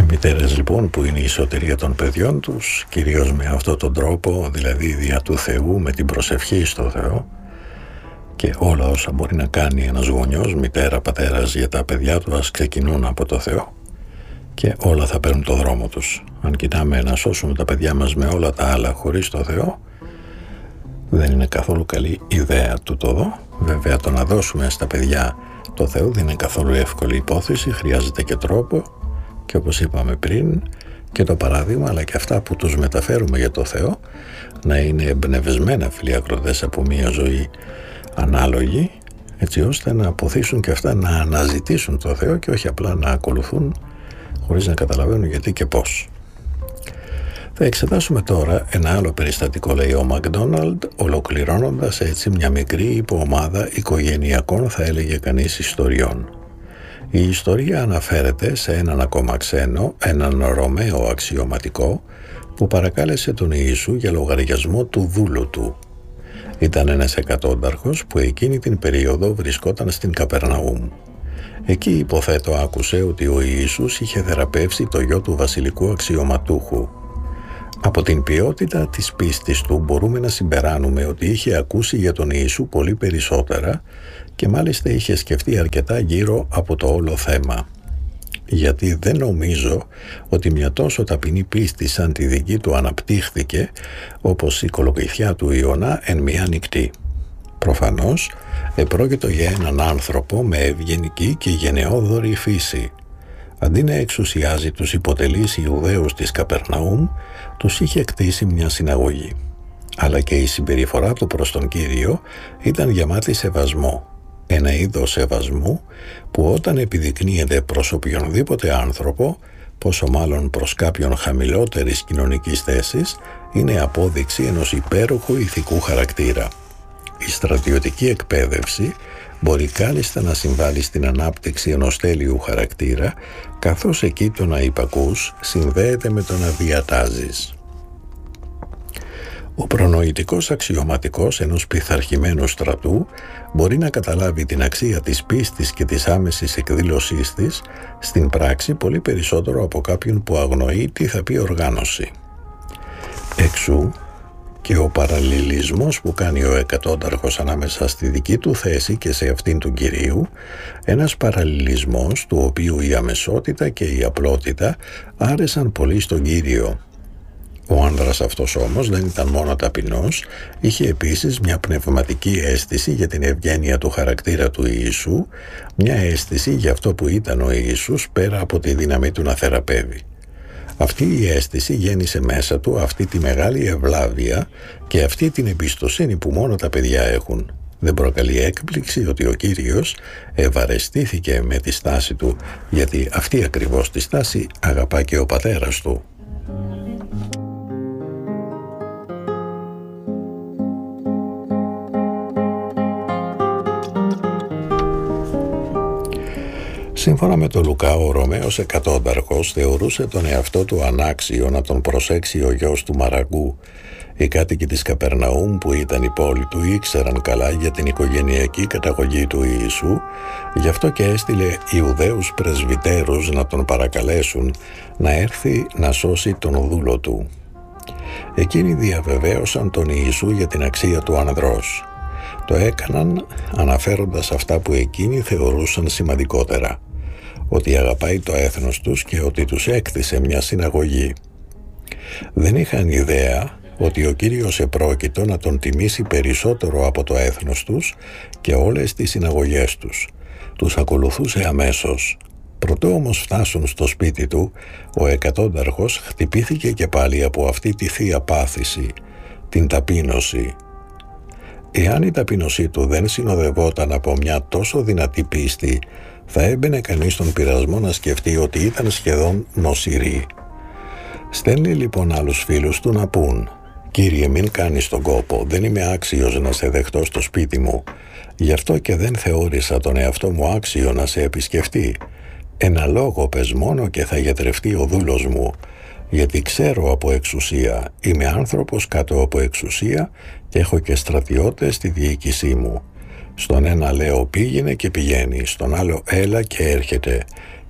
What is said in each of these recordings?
μητέρες λοιπόν που είναι η σωτηρία των παιδιών τους, κυρίως με αυτόν τον τρόπο, δηλαδή δια του Θεού, με την προσευχή στο Θεό και όλα όσα μπορεί να κάνει ένας γονιός, μητέρα, πατέρας για τα παιδιά του, ας ξεκινούν από το Θεό και όλα θα παίρνουν το δρόμο τους. Αν κοιτάμε να σώσουμε τα παιδιά μας με όλα τα άλλα χωρίς το Θεό, δεν είναι καθόλου καλή ιδέα τούτο εδώ. Βέβαια το να δώσουμε στα παιδιά το Θεό δεν είναι καθόλου εύκολη υπόθεση, χρειάζεται και τρόπο και όπως είπαμε πριν και το παράδειγμα αλλά και αυτά που τους μεταφέρουμε για το Θεό να είναι εμπνευσμένα, φίλοι ακροατές, από μια ζωή ανάλογη, έτσι ώστε να αποθήσουν και αυτά να αναζητήσουν το Θεό και όχι απλά να ακολουθούν χωρίς να καταλαβαίνουν γιατί και πώς. Θα εξετάσουμε τώρα ένα άλλο περιστατικό, λέει ο Μακδόναλντ, ολοκληρώνοντας έτσι μια μικρή υποομάδα οικογενειακών, θα έλεγε κανείς, ιστοριών. Η ιστορία αναφέρεται σε έναν ακόμα ξένο, έναν Ρωμαίο αξιωματικό, που παρακάλεσε τον Ιησού για λογαριασμό του δούλου του. Ήταν ένας εκατόνταρχος που εκείνη την περίοδο βρισκόταν στην Καπερναούμ. Εκεί υποθέτω άκουσε ότι ο Ιησούς είχε θεραπεύσει το γιο του βασιλικού αξιωματούχου. Από την ποιότητα της πίστης του μπορούμε να συμπεράνουμε ότι είχε ακούσει για τον Ιησού πολύ περισσότερα και μάλιστα είχε σκεφτεί αρκετά γύρω από το όλο θέμα. Γιατί δεν νομίζω ότι μια τόσο ταπεινή πίστη σαν τη δική του αναπτύχθηκε όπως η κολοκυθιά του Ιωνά εν μία νυχτή. Προφανώς επρόκειτο για έναν άνθρωπο με ευγενική και γενναιόδωρη φύση. Αντί να εξουσιάζει τους υποτελείς Ιουδαίους της Καπερναούμ, τους είχε κτίσει μια συναγωγή. Αλλά και η συμπεριφορά του προς τον Κύριο ήταν γεμάτη σεβασμό. Ένα είδος σεβασμού που όταν επιδεικνύεται προς οποιονδήποτε άνθρωπο, πόσο μάλλον προς κάποιον χαμηλότερης κοινωνικής θέσης, είναι απόδειξη ενός υπέροχου ηθικού χαρακτήρα. Η στρατιωτική εκπαίδευση μπορεί κάλλιστα να συμβάλλει στην ανάπτυξη ενός τέλειου χαρακτήρα, καθώς εκεί το να υπακούς συνδέεται με το να διατάζεις. Ο προνοητικός αξιωματικός ενός πειθαρχημένου στρατού μπορεί να καταλάβει την αξία της πίστης και της άμεσης εκδήλωσής της στην πράξη πολύ περισσότερο από κάποιον που αγνοεί τι θα πει οργάνωση. Εξού και ο παραλληλισμός που κάνει ο εκατόνταρχος ανάμεσα στη δική του θέση και σε αυτήν του Κυρίου, ένας παραλληλισμός του οποίου η αμεσότητα και η απλότητα άρεσαν πολύ στον Κύριο. Ο άνδρας αυτός όμως δεν ήταν μόνο ταπεινός, είχε επίσης μια πνευματική αίσθηση για την ευγένεια του χαρακτήρα του Ιησού, μια αίσθηση για αυτό που ήταν ο Ιησούς πέρα από τη δύναμή του να θεραπεύει. Αυτή η αίσθηση γέννησε μέσα του αυτή τη μεγάλη ευλάβεια και αυτή την εμπιστοσύνη που μόνο τα παιδιά έχουν. Δεν προκαλεί έκπληξη ότι ο Κύριος ευαρεστήθηκε με τη στάση του, γιατί αυτή ακριβώς τη στάση αγαπά και ο πατέρας του. Σύμφωνα με τον Λουκά, ο Ρωμαίος εκατόνταρχος θεωρούσε τον εαυτό του ανάξιο να τον προσέξει ο γιος του Μαραγκού. Οι κάτοικοι της Καπερναούμ που ήταν η πόλη του ήξεραν καλά για την οικογενειακή καταγωγή του Ιησού, γι' αυτό και έστειλε Ιουδαίους πρεσβυτέρους να τον παρακαλέσουν να έρθει να σώσει τον δούλο του. Εκείνοι διαβεβαίωσαν τον Ιησού για την αξία του ανδρός. Το έκαναν αναφέροντας αυτά που εκείνοι θεωρούσαν σημαντικότερα, ότι αγαπάει το έθνος τους και ότι τους έκθισε μια συναγωγή. Δεν είχαν ιδέα ότι ο Κύριος επρόκειτο να τον τιμήσει περισσότερο από το έθνος τους και όλες τις συναγωγές τους. Τους ακολουθούσε αμέσως. Προτού όμως φτάσουν στο σπίτι του, ο εκατόνταρχος χτυπήθηκε και πάλι από αυτή τη θεία πάθηση, την ταπείνωση. Εάν η ταπείνωσή του δεν συνοδευόταν από μια τόσο δυνατή πίστη, θα έμπαινε κανείς στον πειρασμό να σκεφτεί ότι ήταν σχεδόν νοσηρή. Στέλνει λοιπόν άλλους φίλους του να πούν: «Κύριε, μην κάνεις τον κόπο, δεν είμαι άξιος να σε δεχτώ στο σπίτι μου. Γι' αυτό και δεν θεώρησα τον εαυτό μου άξιο να σε επισκεφτεί. Ένα λόγο πες μόνο και θα γιατρευτεί ο δούλος μου. Γιατί ξέρω από εξουσία, είμαι άνθρωπος κάτω από εξουσία και έχω και στρατιώτες στη διοίκησή μου. Στον ένα λέω πήγαινε και πηγαίνει, στον άλλο έλα και έρχεται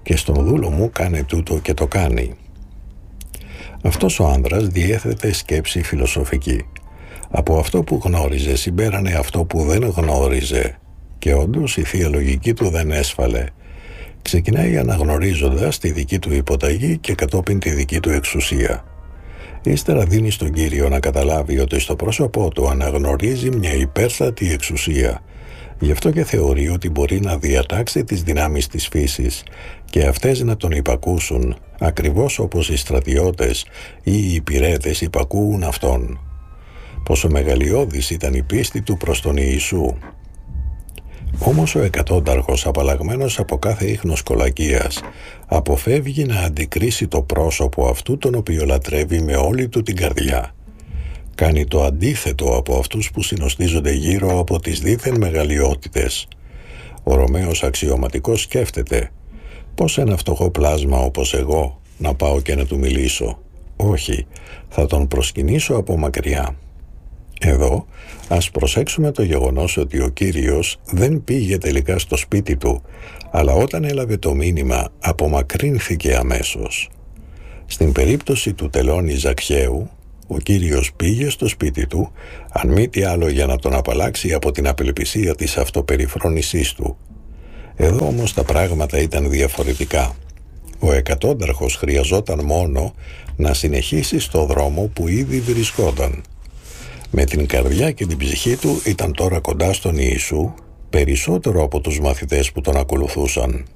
και στον δούλο μου κάνε τούτο και το κάνει. Αυτός ο άνδρας διέθετε σκέψη φιλοσοφική. Από αυτό που γνώριζε συμπέρανε αυτό που δεν γνώριζε και όντως η θεία λογική του δεν έσφαλε. Ξεκινάει αναγνωρίζοντας τη δική του υποταγή και κατόπιν τη δική του εξουσία. Ύστερα δίνει στον Κύριο να καταλάβει ότι στο πρόσωπό του αναγνωρίζει μια υπέρστατη εξουσία. Γι' αυτό και θεωρεί ότι μπορεί να διατάξει τις δυνάμεις της φύσης και αυτές να τον υπακούσουν, ακριβώς όπως οι στρατιώτες ή οι υπηρέτες υπακούουν αυτόν. Πόσο μεγαλειώδης ήταν η πίστη του προς τον Ιησού. Όμως ο εκατόνταρχος, απαλλαγμένος από κάθε ίχνος κολακίας, αποφεύγει να αντικρίσει το πρόσωπο αυτού τον οποίο λατρεύει με όλη του την καρδιά. Κάνει το αντίθετο από αυτούς που συνοστίζονται γύρω από τις δίθεν μεγαλειότητες. Ο Ρωμαίος αξιωματικός σκέφτεται πώς ένα φτωχό πλάσμα όπως εγώ να πάω και να του μιλήσω. Όχι, θα τον προσκυνήσω από μακριά. Εδώ ας προσέξουμε το γεγονός ότι ο Κύριος δεν πήγε τελικά στο σπίτι του, αλλά όταν έλαβε το μήνυμα απομακρύνθηκε αμέσως. Στην περίπτωση του τελώνη Ζακχαίου, ο Κύριος πήγε στο σπίτι του, αν μη τι άλλο για να τον απαλλάξει από την απελπισία της αυτοπεριφρόνησής του. Εδώ όμως τα πράγματα ήταν διαφορετικά. Ο εκατόνταρχος χρειαζόταν μόνο να συνεχίσει στο δρόμο που ήδη βρισκόταν. Με την καρδιά και την ψυχή του ήταν τώρα κοντά στον Ιησού, περισσότερο από τους μαθητές που τον ακολουθούσαν.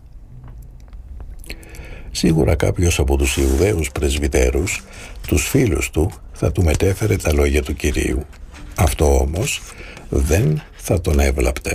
Σίγουρα κάποιος από τους Ιουδαίους πρεσβυτέρους, τους φίλους του, θα του μετέφερε τα λόγια του Κυρίου. Αυτό όμως δεν θα τον έβλαπτε.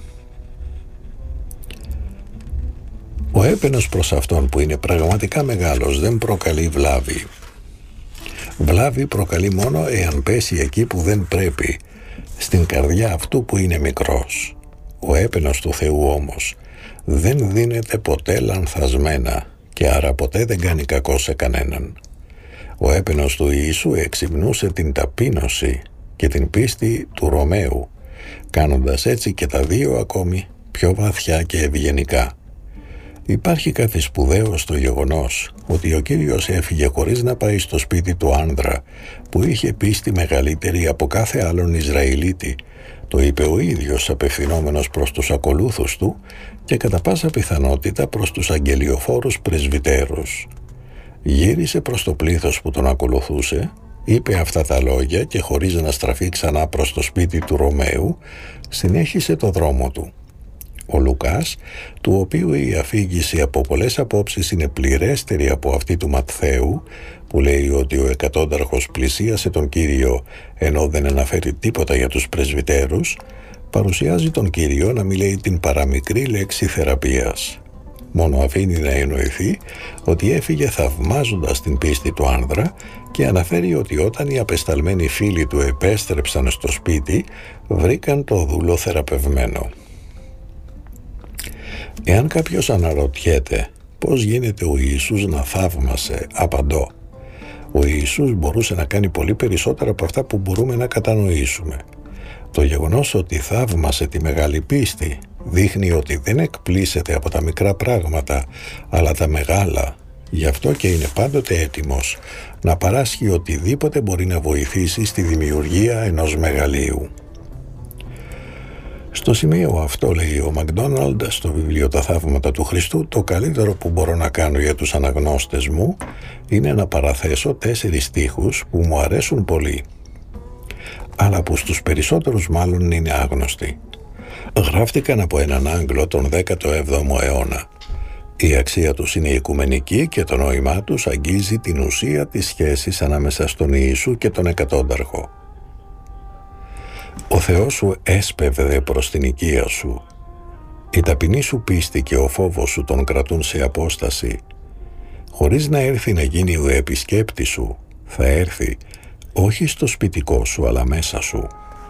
Ο έπαινος προς αυτόν που είναι πραγματικά μεγάλος δεν προκαλεί βλάβη. Βλάβη προκαλεί μόνο εάν πέσει εκεί που δεν πρέπει, στην καρδιά αυτού που είναι μικρός. Ο έπαινος του Θεού όμως δεν δίνεται ποτέ λανθασμένα και άρα ποτέ δεν κάνει κακό σε κανέναν. Ο έπαινος του Ιησού εξυμνούσε την ταπείνωση και την πίστη του Ρωμαίου, κάνοντας έτσι και τα δύο ακόμη πιο βαθιά και ευγενικά. Υπάρχει κάτι σπουδαίο στο γεγονός ότι ο Κύριος έφυγε χωρίς να πάει στο σπίτι του άνδρα που είχε πίστη μεγαλύτερη από κάθε άλλον Ισραηλίτη. Το είπε ο ίδιος απευθυνόμενος προς τους ακολούθους του και κατά πάσα πιθανότητα προς τους αγγελιοφόρους πρεσβυτέρους. Γύρισε προς το πλήθος που τον ακολουθούσε, είπε αυτά τα λόγια και χωρίς να στραφεί ξανά προς το σπίτι του Ρωμαίου, συνέχισε το δρόμο του. Ο Λουκάς, του οποίου η αφήγηση από πολλές απόψεις είναι πληρέστερη από αυτή του Ματθαίου, που λέει ότι ο εκατόνταρχος πλησίασε τον Κύριο ενώ δεν αναφέρει τίποτα για τους πρεσβυτέρους, παρουσιάζει τον Κύριο να μιλάει την παραμικρή λέξη θεραπείας. Μόνο αφήνει να εννοηθεί ότι έφυγε θαυμάζοντας την πίστη του άνδρα και αναφέρει ότι όταν οι απεσταλμένοι φίλοι του επέστρεψαν στο σπίτι, βρήκαν το δούλο θεραπευμένο. Εάν κάποιος αναρωτιέται πώς γίνεται ο Ιησούς να θαύμασε, απαντώ. Ο Ιησούς μπορούσε να κάνει πολύ περισσότερα από αυτά που μπορούμε να κατανοήσουμε. Το γεγονός ότι θαύμασε τη μεγάλη πίστη δείχνει ότι δεν εκπλήσεται από τα μικρά πράγματα, αλλά τα μεγάλα. Γι' αυτό και είναι πάντοτε έτοιμος να παράσχει οτιδήποτε μπορεί να βοηθήσει στη δημιουργία ενός μεγαλείου. Στο σημείο αυτό, λέει ο Μακδόναλντ στο βιβλίο «Τα θαύματα του Χριστού», το καλύτερο που μπορώ να κάνω για τους αναγνώστες μου είναι να παραθέσω 4 στίχους που μου αρέσουν πολύ, αλλά που στους περισσότερους μάλλον είναι άγνωστοι. Γράφτηκαν από έναν Άγγλο τον 17ο αιώνα. Η αξία τους είναι οικουμενική και το νόημά τους αγγίζει την ουσία της σχέσης ανάμεσα στον Ιησού και τον εκατόνταρχο. Ο Θεός σου έσπευδε προς την οικία σου. Η ταπεινή σου πίστη και ο φόβος σου τον κρατούν σε απόσταση. Χωρίς να έρθει να γίνει ο επισκέπτης σου, θα έρθει όχι στο σπιτικό σου αλλά μέσα σου.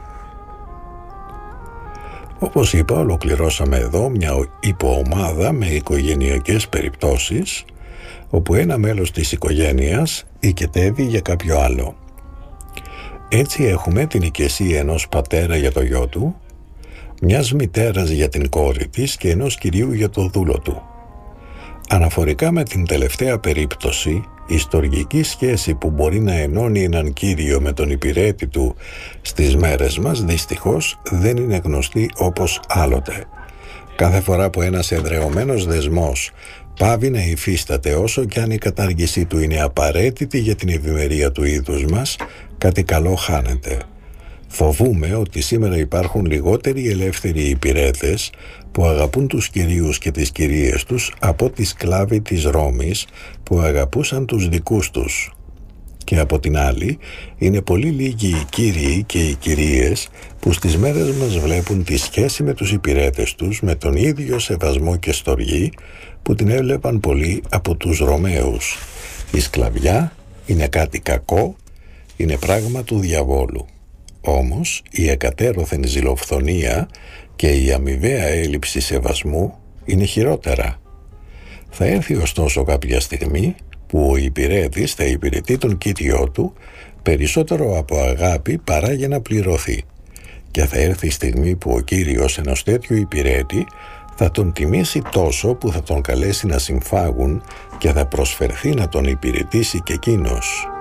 Όπως είπα, ολοκληρώσαμε εδώ μια υποομάδα με οικογενειακές περιπτώσεις, όπου ένα μέλος της οικογένειας οικετεύει για κάποιο άλλο. Έτσι έχουμε την οικεσία ενός πατέρα για το γιο του, μιας μητέρας για την κόρη της και ενός κυρίου για το δούλο του. Αναφορικά με την τελευταία περίπτωση, η στοργική σχέση που μπορεί να ενώνει έναν κύριο με τον υπηρέτη του στις μέρες μας δυστυχώς δεν είναι γνωστή όπως άλλοτε. Κάθε φορά που ένας εδραιωμένος δεσμός πάβει να υφίσταται, όσο κι αν η κατάργησή του είναι απαραίτητη για την ευημερία του είδους μας, κάτι καλό χάνεται. Φοβούμαι ότι σήμερα υπάρχουν λιγότεροι ελεύθεροι υπηρέτες που αγαπούν τους κυρίους και τις κυρίες τους από τις σκλάβοι της Ρώμης που αγαπούσαν τους δικούς τους. Και από την άλλη, είναι πολύ λίγοι οι κύριοι και οι κυρίες που στις μέρες μας βλέπουν τη σχέση με τους υπηρέτες τους με τον ίδιο σεβασμό και στοργή που την έβλεπαν πολλοί από τους Ρωμαίους. Η σκλαβιά είναι κάτι κακό, είναι πράγμα του διαβόλου. Όμως η εκατέρωθεν ζηλοφθονία και η αμοιβαία έλλειψη σεβασμού είναι χειρότερα. Θα έρθει ωστόσο κάποια στιγμή που ο υπηρέτης θα υπηρετεί τον κύριό του περισσότερο από αγάπη παρά για να πληρωθεί, και θα έρθει η στιγμή που ο κύριος ενός τέτοιου υπηρέτη θα τον τιμήσει τόσο που θα τον καλέσει να συμφάγουν και θα προσφερθεί να τον υπηρετήσει και εκείνος.